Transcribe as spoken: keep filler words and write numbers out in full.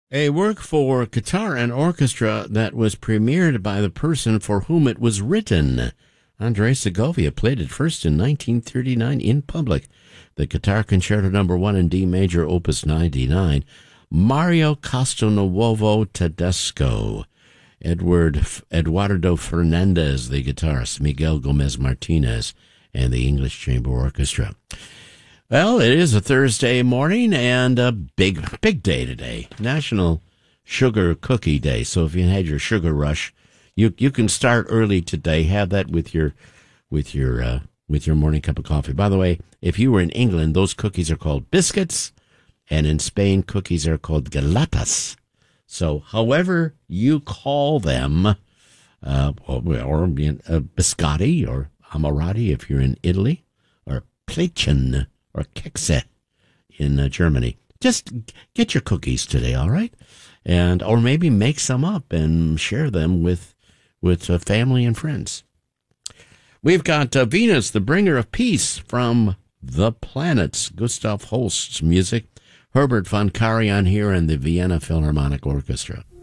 A work for guitar and orchestra that was premiered by the person for whom it was written. Andrei Segovia played it first in nineteen thirty-nine in public. The Guitar Concerto Number One in D Major, Opus ninety-nine. Mario Castelnuovo Tedesco. Edward Eduardo Fernandez, the guitarist. Miguel Gomez Martinez, and the English Chamber Orchestra. Well, it is a Thursday morning and a big, big day today. National Sugar Cookie Day. So if you had your sugar rush, you you can start early today. Have that with your with your uh, with your morning cup of coffee. By the way, if you were in England, those cookies are called biscuits, and in Spain, cookies are called galetas. So, however you call them, uh, or, or uh, biscotti or amorati if you're in Italy, or plätzchen or kekse in uh, Germany. Just get your cookies today, all right? And or maybe make some up and share them with with uh, family and friends. We've got uh, Venus, the Bringer of Peace from The Planets, Gustav Holst's music. Herbert von Karajan here and the Vienna Philharmonic Orchestra.